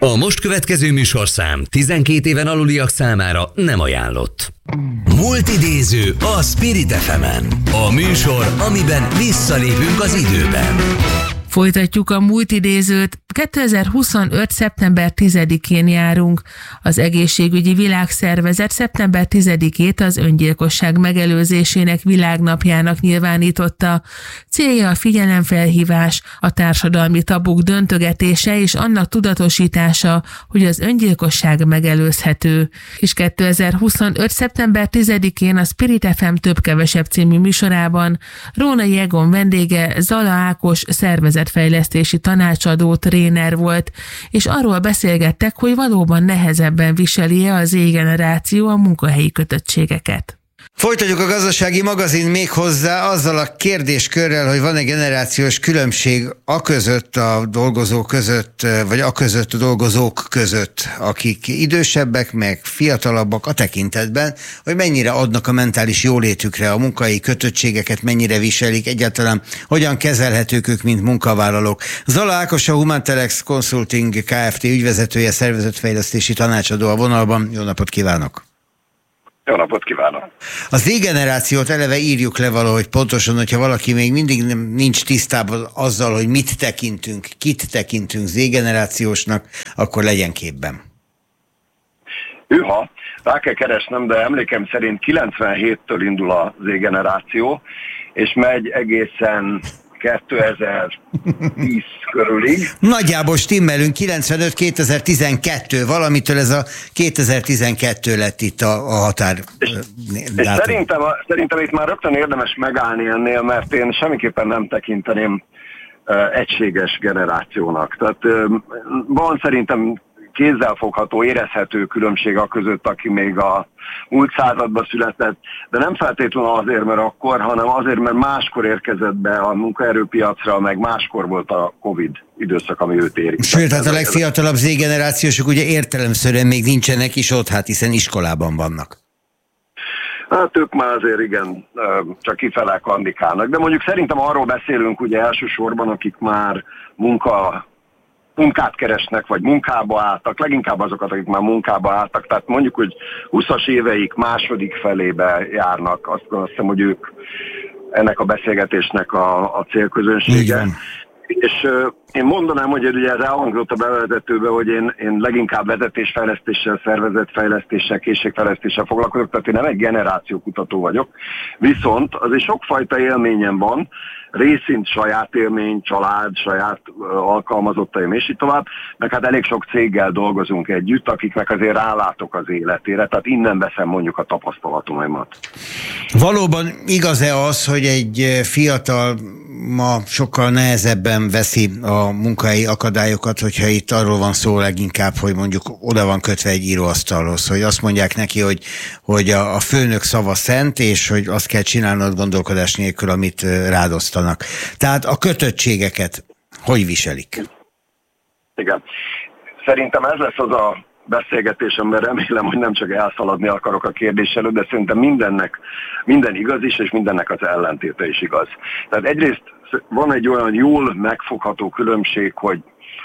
A most következő műsorszám 12 éven aluliak számára nem ajánlott. Multidéző a Spirit FM-en. A műsor, amiben visszalépünk az időben. Folytatjuk a multidézőt. 2025. szeptember 10-én járunk. Az Egészségügyi Világszervezet szeptember 10-ét az öngyilkosság megelőzésének világnapjának nyilvánította. Célja a figyelemfelhívás, a társadalmi tabuk döntögetése és annak tudatosítása, hogy az öngyilkosság megelőzhető. És 2025. szeptember 10-én a Spirit FM Több-Kevesebb című műsorában Rónai Egon vendége Zala Ákos szervezetfejlesztési tanácsadó tréner volt, és arról beszélgettek, hogy valóban nehezebben viseli-e az Z-generáció a munkahelyi kötöttségeket. Folytatjuk a gazdasági magazin méghozzá azzal a kérdéskörrel, hogy van-e generációs különbség aközött a dolgozók között, vagy aközött a dolgozók között, akik idősebbek, meg fiatalabbak a tekintetben, hogy mennyire adnak a mentális jólétükre, a munkai kötöttségeket mennyire viselik, egyáltalán hogyan kezelhetők ők, mint munkavállalók. Zala Ákos, a Humantelex Consulting Kft. Ügyvezetője, szervezetfejlesztési tanácsadó a vonalban. Jó napot kívánok! Jó napot kívánok! A Z-generációt eleve írjuk le valahogy pontosan, hogyha valaki még mindig nincs tisztában azzal, hogy kit tekintünk Z-generációsnak, akkor legyen képben. Rá kell keresnem, de emlékem szerint 97-től indul a Z-generáció, és megy egészen 2010 körülig. Nagyjából stimmelünk, 95-2012, valamitől ez a 2012 lett itt a határ. És szerintem itt már rögtön érdemes megállni ennél, mert én semmiképpen nem tekinteném egységes generációnak. Tehát van szerintem kézzelfogható, érezhető különbség a között, aki még a múlt században született, de nem feltétlenül azért, mert akkor, hanem azért, mert máskor érkezett be a munkaerőpiacra, meg máskor volt a Covid időszak, ami őt érintett. Sőt, hát a legfiatalabb Z-generációsok ugye értelemszerűen még nincsenek is ott, hát hiszen iskolában vannak. Hát ők már azért igen, csak kifele kandikálnak. De mondjuk szerintem arról beszélünk ugye elsősorban, akik már munkát keresnek, vagy munkába álltak, leginkább azokat, akik már munkába álltak, tehát mondjuk, hogy 20-as éveik második felébe járnak, azt hiszem, hogy ők ennek a beszélgetésnek a célközönsége. És én mondanám, hogy ugye ez elhangzott a bevezetőbe, hogy én leginkább vezetésfejlesztéssel, szervezetfejlesztéssel, készségfejlesztéssel foglalkozok, tehát én nem egy generációkutató vagyok, viszont azért sokfajta élményem van, részint saját élmény, család, saját alkalmazottaim és így tovább, meg hát elég sok céggel dolgozunk együtt, akiknek azért rálátok az életére, tehát innen veszem mondjuk a tapasztalatomaimat. Valóban igaz-e az, hogy egy fiatal ma sokkal nehezebben veszi a munkahelyi akadályokat, hogyha itt arról van szó leginkább, hogy mondjuk oda van kötve egy íróasztalhoz, hogy azt mondják neki, hogy a főnök szava szent, és hogy azt kell csinálnod gondolkodás nélkül, amit rád osztanak. Tehát a kötöttségeket hogy viselik? Igen. Szerintem ez lesz az a beszélgetésemben, remélem, hogy nem csak elszaladni akarok a kérdés előtt, de szerintem minden igaz is, és mindennek az ellentéte is igaz. Tehát egyrészt van egy olyan jól megfogható különbség, hogy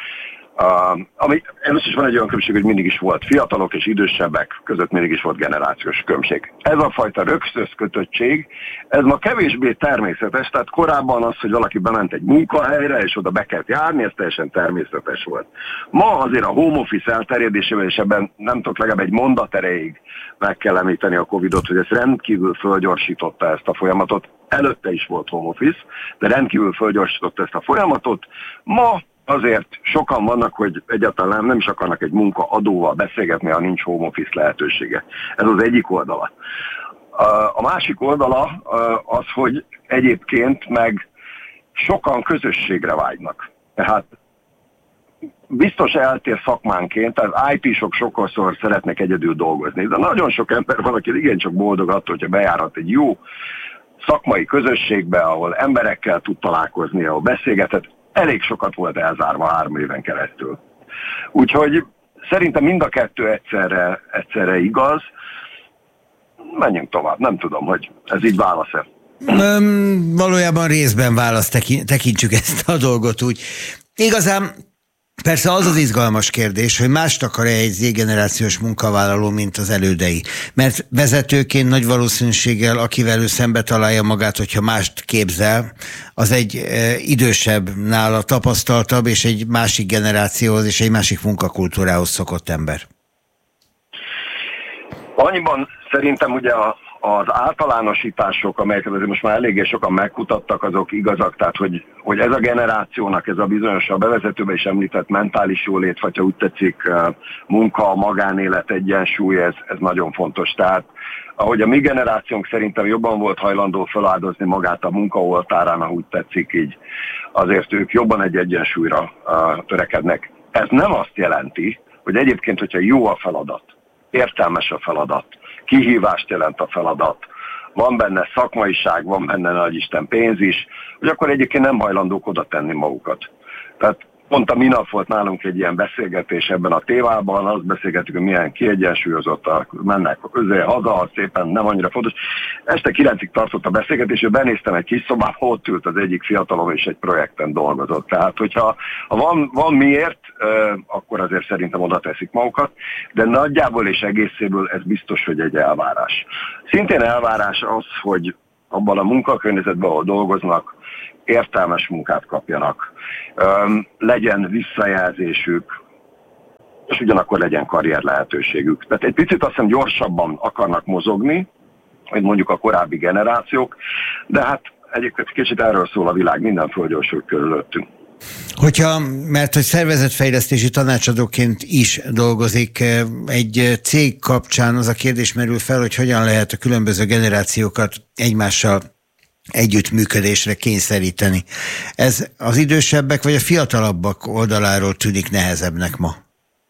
először is van egy olyan különbség, hogy mindig is volt fiatalok és idősebbek között mindig is volt generációs különbség. Ez a fajta rögzözkötöttség, ez ma kevésbé természetes, tehát korábban az, hogy valaki bement egy munkahelyre, és oda be kellett járni, ez teljesen természetes volt. Ma azért a home office elterjedésével, és ebben nem tudok, legalább egy mondat erejéig meg kell említeni a Covidot, hogy ez rendkívül fölgyorsította ezt a folyamatot. Előtte is volt home office, de rendkívül fölgyorsította ezt a folyamatot. Ma azért sokan vannak, hogy egyáltalán nem is akarnak egy munkaadóval beszélgetni, ha nincs home office lehetősége. Ez az egyik oldala. A másik oldala az, hogy egyébként meg sokan közösségre vágynak. Tehát biztos eltér szakmánként, tehát IT-sok sokszor szeretnek egyedül dolgozni, de nagyon sok ember van, aki igencsak boldog attól, hogyha bejárhat egy jó szakmai közösségbe, ahol emberekkel tud találkozni, ahol beszélgethet. Elég sokat volt elzárva 3 éven keresztül. Úgyhogy szerintem mind a kettő egyszerre igaz. Menjünk tovább, nem tudom, hogy ez így válasz-e. Valójában részben válasz, tekintsük ezt a dolgot úgy. Igazán Persze az az izgalmas kérdés, hogy mást akar-e egy Z-generációs munkavállaló, mint az elődei. Mert vezetőként nagy valószínűséggel, akivel ő szembe találja magát, hogyha mást képzel, az egy idősebb, nála tapasztaltabb, és egy másik generációhoz, és egy másik munkakultúrához szokott ember. Annyiban szerintem ugye az általánosítások, amelyeket azért most már eléggé sokan megkutattak, azok igazak, tehát hogy ez a generációnak, ez a bizonyos, a bevezetőben is említett mentális jólét, vagy ha úgy tetszik, munka, magánélet, egyensúly, ez nagyon fontos. Tehát ahogy a mi generációnk szerintem jobban volt hajlandó feláldozni magát a munka oltárán, ha úgy tetszik így, azért ők jobban egy egyensúlyra törekednek. Ez nem azt jelenti, hogy egyébként, hogyha jó a feladat, értelmes a feladat, kihívást jelent a feladat, van benne szakmaiság, van benne nagyisten pénz is, hogy akkor egyébként nem hajlandók oda tenni magukat. Tehát pont a minap volt nálunk egy ilyen beszélgetés ebben a témában, azt beszélgettük, hogy milyen kiegyensúlyozottak mennek haza, szépen nem annyira fontos. Este 9-ig tartott a beszélgetés, és benéztem egy kis szobába, ott ült az egyik fiatalom, és egy projekten dolgozott. Tehát, hogyha van miért, akkor azért szerintem oda teszik magukat, de nagyjából és egészéből ez biztos, hogy egy elvárás. Szintén elvárás az, hogy abban a munkakörnyezetben, ahol dolgoznak, értelmes munkát kapjanak, legyen visszajelzésük, és ugyanakkor legyen karrier lehetőségük. Tehát egy picit azt hiszem gyorsabban akarnak mozogni, mint mondjuk a korábbi generációk, de hát egyébként kicsit erről szól a világ, minden fölgyorsul körülöttünk. Mert hogy szervezetfejlesztési tanácsadóként is dolgozik, egy cég kapcsán az a kérdés merül fel, hogy hogyan lehet a különböző generációkat egymással együttműködésre kényszeríteni. Ez az idősebbek vagy a fiatalabbak oldaláról tűnik nehezebbnek ma?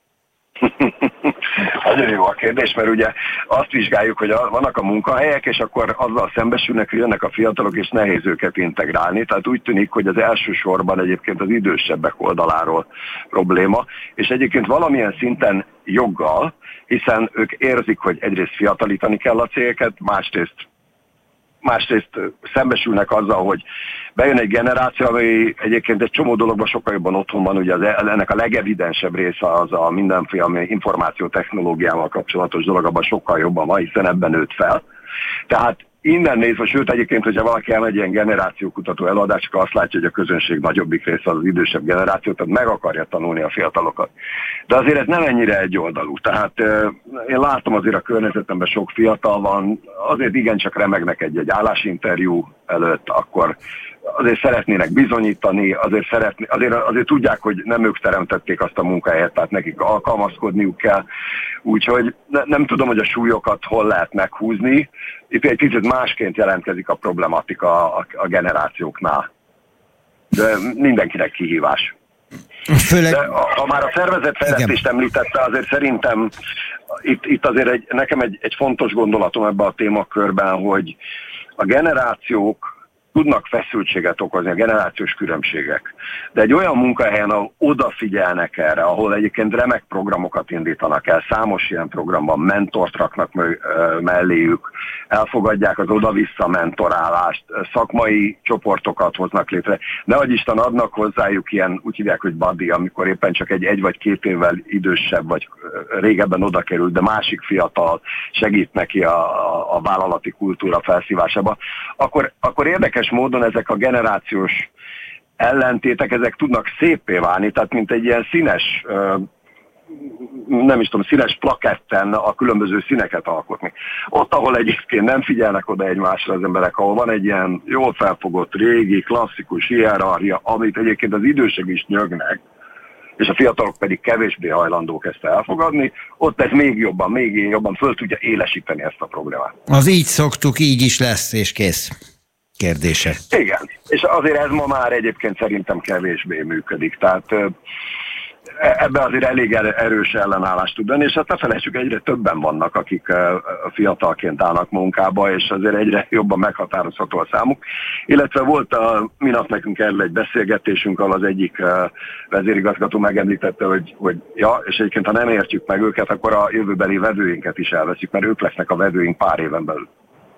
Nagyon jó a kérdés, mert ugye azt vizsgáljuk, hogy vannak a munkahelyek, és akkor azzal szembesülnek, hogy jönnek a fiatalok, és nehéz őket integrálni. Tehát úgy tűnik, hogy az elsősorban egyébként az idősebbek oldaláról probléma, és egyébként valamilyen szinten joggal, hiszen ők érzik, hogy egyrészt fiatalítani kell a cégeket, másrészt szembesülnek azzal, hogy bejön egy generáció, ami egyébként egy csomó dologban sokkal jobban otthon van, ugye ennek a legevidensebb része az a mindenféle információtechnológiával kapcsolatos dolog, abban sokkal jobban van, hiszen ebben nőtt fel. Tehát innen nézve, sőt egyébként, hogyha valaki elmegy ilyen generációkutató előadásra, azt látja, hogy a közönség nagyobbik része az idősebb generáció, tehát meg akarja tanulni a fiatalokat. De azért ez nem ennyire egyoldalú. Tehát én látom azért a környezetemben sok fiatal van, azért igencsak remegnek egy állásinterjú előtt, akkor azért szeretnének bizonyítani, azért tudják, hogy nem ők teremtették azt a munkahelyet, tehát nekik alkalmazkodniuk kell. Úgyhogy nem tudom, hogy a súlyokat hol lehet meghúzni. Itt egy kicsit másként jelentkezik a problematika a generációknál. De mindenkinek kihívás. Főleg... De ha már a szervezetfejlesztést említette, azért szerintem itt azért nekem egy fontos gondolatom ebben a témakörben, hogy a generációk tudnak feszültséget okozni, a generációs különbségek. De egy olyan munkahelyen, ahol odafigyelnek erre, ahol egyébként remek programokat indítanak el, számos ilyen programban mentort raknak melléjük, elfogadják az oda-vissza mentorálást, szakmai csoportokat hoznak létre. Nehogy Isten adnak hozzájuk ilyen, úgy hívják, hogy buddy, amikor éppen csak egy vagy két évvel idősebb, vagy régebben oda került, de másik fiatal segít neki a vállalati kultúra felszívásába, akkor érdekes módon ezek a generációs ellentétek, ezek tudnak szépé válni, tehát mint egy ilyen színes, színes plaketten a különböző színeket alkotni. Ott, ahol egyébként nem figyelnek oda egymásra az emberek, ahol van egy ilyen jól felfogott, régi, klasszikus hierarchia, amit egyébként az idősek is nyögnek, és a fiatalok pedig kevésbé hajlandók ezt elfogadni, ott ez még jobban föl tudja élesíteni ezt a problémát. Az így szoktuk, így is lesz, és kész kérdése. Igen, és azért ez ma már egyébként szerintem kevésbé működik, tehát ebben azért elég erős ellenállást tud lenni, és hát ne felejtsük, egyre többen vannak, akik fiatalként állnak munkába, és azért egyre jobban meghatározható a számuk. Illetve volt minap nekünk erről egy beszélgetésünk, ahol az egyik vezérigazgató megemlítette, hogy és egyébként ha nem értjük meg őket, akkor a jövőbeli vevőinket is elveszük, mert ők lesznek a vevőink pár éven belül.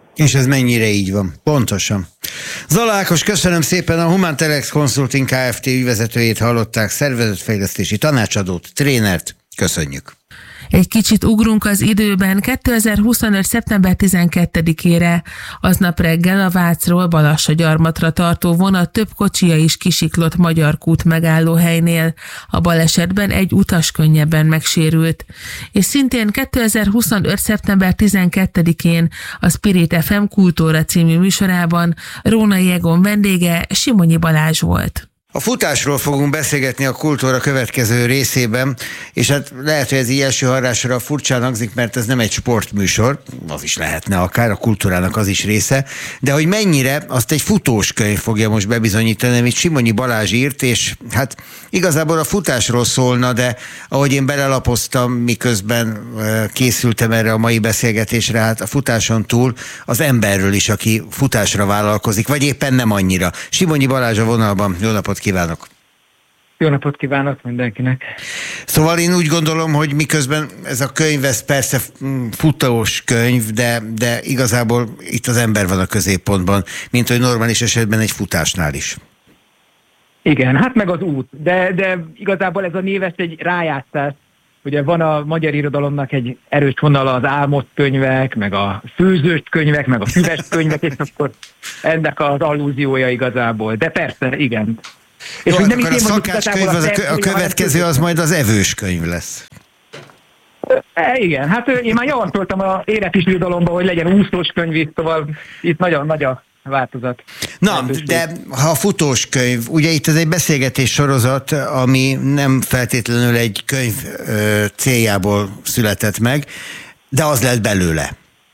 És ez mennyire így van? Pontosan. Zala Ákos, köszönöm szépen, a Humantelex Consulting Kft. Ügyvezetőjét hallották, szervezetfejlesztési tanácsadót, trénert, köszönjük. Egy kicsit ugrunk az időben. 2025. szeptember 12-ére, aznap reggel a Vácról Balassagyarmatra tartó vonat több kocsija is kisiklott Magyar Kút megállóhelynél. A balesetben egy utas könnyebben megsérült. És szintén 2025. szeptember 12-én a Spirit FM Kultúra című műsorában Rónai Egon vendége Simonyi Balázs volt. A futásról fogunk beszélgetni a Kultúra következő részében, és hát lehet, hogy ez így első hallásra furcsán hangzik, mert ez nem egy sportműsor, az is lehetne akár, a kultúrának az is része, de hogy mennyire, azt egy futós könyv fogja most bebizonyítani, amit Simonyi Balázs írt, és hát igazából a futásról szólna, de ahogy én belelapoztam, miközben készültem erre a mai beszélgetésre, hát a futáson túl az emberről is, aki futásra vállalkozik, vagy éppen nem annyira. Simonyi Balázs a vonalban, jó napot kívánok! Jó napot kívánok mindenkinek! Szóval én úgy gondolom, hogy miközben ez a könyv, ez persze futós könyv, de igazából itt az ember van a középpontban, mint hogy normális esetben egy futásnál is. Igen, hát meg az út, de igazából ez a név egy rájátszás. Ugye van a magyar irodalomnak egy erős vonala, az álmos könyvek, meg a főzős könyvek, meg a füves könyvek, és akkor ennek az allúziója igazából. De persze, igen. Jó, és nem akkor a szakácskönyv, a következő az majd az evős könyv lesz. Igen, hát én már javasoltam az életis irodalomban, hogy legyen úszós könyv, szóval itt nagyon nagy a változat. Na, de ha futós könyv, ugye itt ez egy beszélgetés sorozat, ami nem feltétlenül egy könyv céljából született meg, de az lett belőle.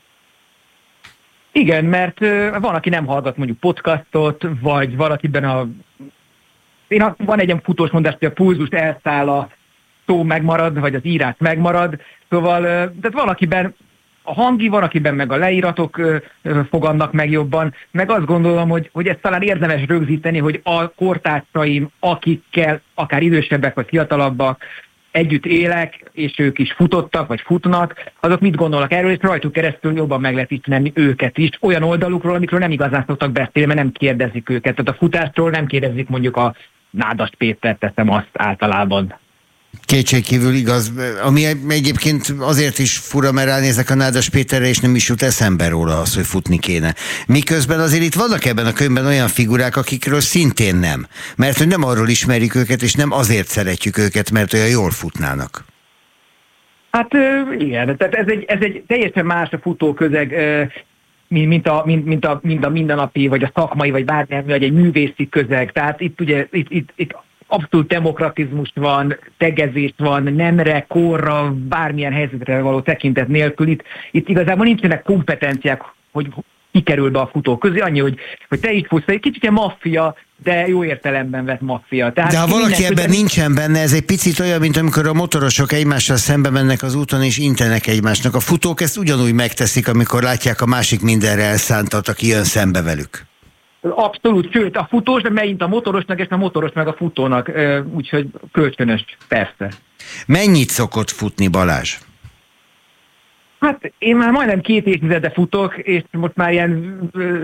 Igen, mert van, aki nem hallgat mondjuk podcastot, vagy valakiben van egy ilyen futós mondás, hogy a pulzust elszáll, a szó megmarad, vagy az írás megmarad, szóval tehát valakiben a hangi, van, akiben meg a leíratok fogadnak meg jobban, meg azt gondolom, hogy ezt talán érdemes rögzíteni, hogy a kortársaim, akikkel akár idősebbek vagy fiatalabbak együtt élek, és ők is futottak, vagy futnak, azok mit gondolnak erről, és rajtuk keresztül jobban meg lehet ismerni őket is, olyan oldalukról, amikről nem igazán szoktak beszélni, mert nem kérdezik őket. Tehát a futásról nem kérdezik mondjuk a Nádas Pétert, teszem azt általában. Kétségkívül igaz, ami egyébként azért is fura, mert ránézek a Nádas Péterre, és nem is jut eszembe róla az, hogy futni kéne. Miközben azért itt vannak ebben a könyvben olyan figurák, akikről szintén nem. Mert hogy nem arról ismerjük őket, és nem azért szeretjük őket, mert olyan jól futnának. Hát igen, tehát ez egy teljesen más a futóközeg, mint a mindennapi, vagy a szakmai, vagy bármilyen, vagy egy művészi közeg. Tehát itt ugye itt abszolút demokratizmus van, tegezés van, nemre, korra, bármilyen helyzetre való tekintet nélkül. Itt igazából nincsenek kompetenciák, hogy kikerül be a futó közé, annyi, hogy te így futsz, egy kicsit ilyen maffia, de jó értelemben vett maffia. Tehát de ha valaki ebben nincsen benne, ez egy picit olyan, mint amikor a motorosok egymással szembe mennek az úton és intenek egymásnak. A futók ezt ugyanúgy megteszik, amikor látják a másik mindenre elszántat, aki jön szembe velük. Abszolút, sőt, a futós, de megint a motorosnak, és a motoros meg a futónak, úgyhogy kölcsönös, persze. Mennyit szokott futni Balázs? Hát én már majdnem 2 évtizede futok, és most már ilyen,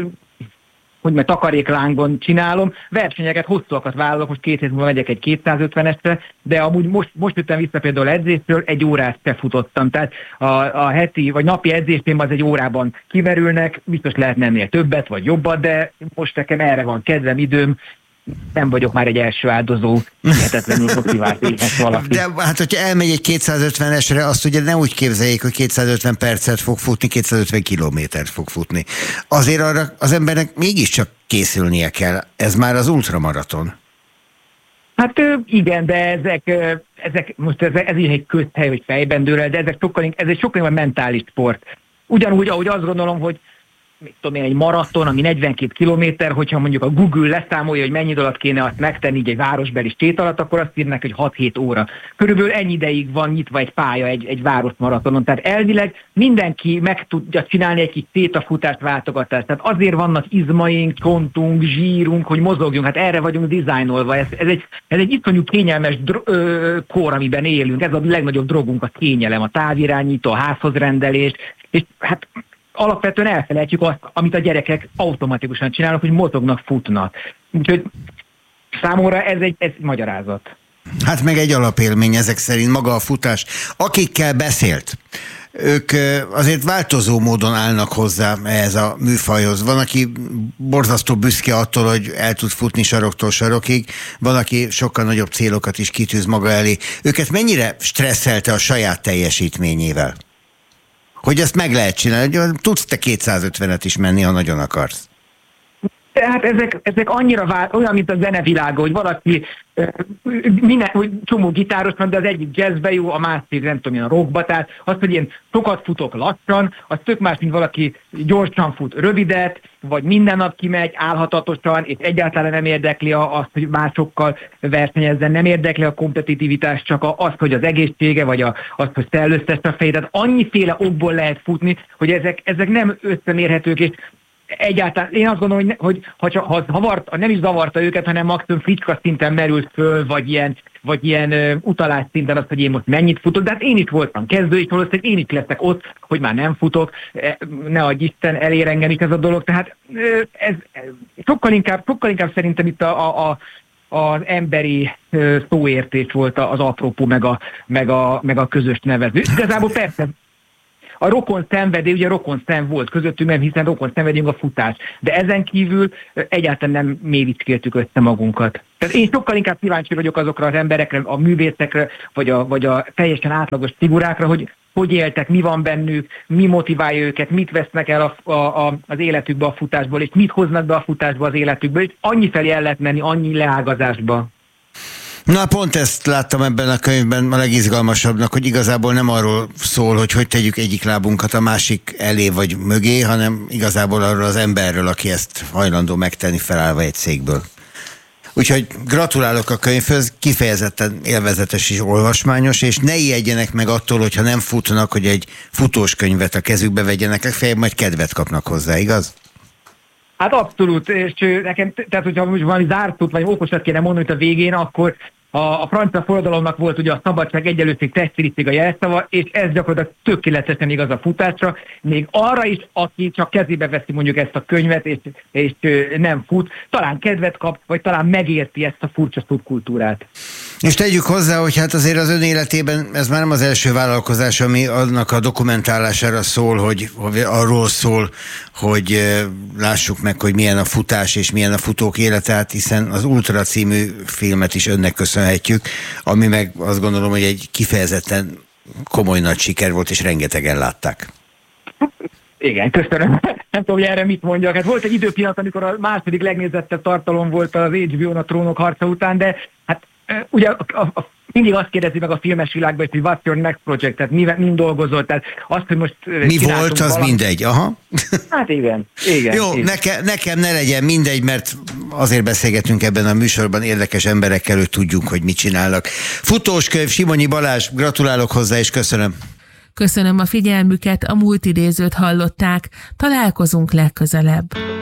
takaréklángon csinálom. Versenyeket, hosszúakat vállalok, most 2 év múlva megyek egy 250-esre, de amúgy most jöttem vissza például edzésről, 1 órát se futottam. Tehát a heti vagy napi edzésém az 1 órában kimerülnek, biztos lehetne ennél többet vagy jobbat, de most nekem erre van kedvem, időm, nem vagyok már egy első áldozó, hihetetlenül motivált éhes valaki. De hát, hogyha elmegy egy 250-esre, azt ugye nem úgy képzeljék, hogy 250 percet fog futni, 250 kilométert fog futni. Azért arra az embernek mégiscsak készülnie kell. Ez már az ultramaraton. Hát igen, de ezek most ez is egy közhely, hogy fejben dől el, de ez egy sokkal mentális sport. Ugyanúgy, ahogy azt gondolom, hogy mit tudom én, egy maraton, ami 42 kilométer, hogyha mondjuk a Google leszámolja, hogy mennyi alatt kéne azt megtenni így egy városbeli sét alatt, akkor azt írnak, hogy 6-7 óra. Körülbelül ennyi ideig van nyitva egy pálya egy városmaratonon. Tehát elvileg mindenki meg tudja csinálni egy kis sétafutást, váltogatást. Tehát azért vannak izmaink, csontunk, zsírunk, hogy mozogjunk. Hát erre vagyunk dizájnolva. Ez egy iszonyú kényelmes kor, amiben élünk. Ez a legnagyobb drogunk, a kényelem, a távirányító, a házhoz rendelés. És hát alapvetően elfelejtjük azt, amit a gyerekek automatikusan csinálnak, hogy mozognak, futnak. Úgyhogy számomra ez egy magyarázat. Hát meg egy alapélmény ezek szerint maga a futás. Akikkel beszélt, ők azért változó módon állnak hozzá ehhez a műfajhoz. Van, aki borzasztó büszke attól, hogy el tud futni saroktól sarokig, van, aki sokkal nagyobb célokat is kitűz maga elé. Őket mennyire stresszelte a saját teljesítményével? Hogy ezt meg lehet csinálni, hogy tudsz te 250-et is menni, ha nagyon akarsz. Tehát ezek annyira olyan, mint a zenevilága, hogy valaki hogy csomó gitáros van, de az egyik jazzbe jó, a másik nem tudom, ilyen rockba, tehát az, hogy én sokat futok lassan, az tök más, mint valaki gyorsan fut rövidet, vagy minden nap kimegy álhatatosan, és egyáltalán nem érdekli azt, hogy másokkal versenyezzen, nem érdekli a kompetitivitás, csak azt, hogy az egészsége, vagy azt, hogy szellőztesse a fejét. Tehát annyiféle okból lehet futni, hogy ezek nem összemérhetők, és egyáltalán én azt gondolom, hogy ha nem is zavarta őket, hanem maximum fricska szinten merült föl, vagy ilyen utalás szinten az, hogy én most mennyit futok, de hát én is voltam kezdő, és valószínűleg én is leszek ott, hogy már nem futok, ne adj Isten, elér engem is ez a dolog, tehát ez sokkal inkább szerintem itt az emberi szóértés volt az apropó, meg a közös nevező. Igazából persze, a rokon szenvedély, ugye rokon szenv volt közöttünk, mert hiszen rokon szenvedünk a futás. De ezen kívül egyáltalán nem méricskéltük össze magunkat. Tehát én sokkal inkább kíváncsi vagyok azokra az emberekre, a művészekre, vagy a teljesen átlagos figurákra, hogy éltek, mi van bennük, mi motiválja őket, mit vesznek el az életükbe a futásból, és mit hoznak be a futásba az életükből, és annyi felé el lehet menni, annyi leágazásba. Na, pont ezt láttam ebben a könyvben a legizgalmasabbnak, hogy igazából nem arról szól, hogy tegyük egyik lábunkat a másik elé vagy mögé, hanem igazából arról az emberről, aki ezt hajlandó megtenni felállva egy székből. Úgyhogy gratulálok a könyvhöz, kifejezetten élvezetes és olvasmányos, és ne ijedjenek meg attól, hogyha nem futnak, hogy egy futós könyvet a kezükbe vegyenek, legfeljebb majd kedvet kapnak hozzá, igaz? Hát abszolút, és nekem, tehát hogyha most valami zártót vagy okosat kéne mondani, hogy a végén, akkor a francia forradalomnak volt ugye a szabadság, egyenlőség, testvériség a jelszava, és ez gyakorlatilag tökéletesen igaz a futásra, még arra is, aki csak kezébe veszi mondjuk ezt a könyvet, és nem fut, talán kedvet kap, vagy talán megérti ezt a furcsa szubkultúrát. És tegyük hozzá, hogy hát azért az ön életében ez már nem az első vállalkozás, ami annak a dokumentálására szól, hogy arról szól, hogy lássuk meg, hogy milyen a futás és milyen a futók élete, hát hiszen az Ultra című filmet is önnek köszönhetjük, ami meg azt gondolom, hogy egy kifejezetten komoly nagy siker volt, és rengetegen látták. Igen, köszönöm. Nem tudom, hogy erre mit mondjak. Hát volt egy időpillanat, amikor a második legnézettebb tartalom volt az HBO-n a Trónok harca után, de hát ugye mindig azt kérdezi meg a filmes világban, hogy what's your next project, tehát mind dolgozol, tehát azt, hogy most mi volt, az mindegy, aha. Hát igen. Jó, igen. Nekem ne legyen mindegy, mert azért beszélgetünk ebben a műsorban érdekes emberekkel, hogy tudjuk, hogy mit csinálnak. Futóskönyv, Simonyi Balázs, gratulálok hozzá, és köszönöm. Köszönöm a figyelmüket, a múlt idézőt hallották, találkozunk legközelebb.